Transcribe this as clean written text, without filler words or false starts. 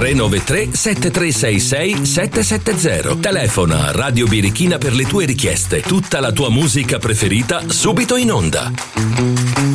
393 7366 770. Telefona Radio Birichina per le tue richieste. Tutta la tua musica preferita subito in onda.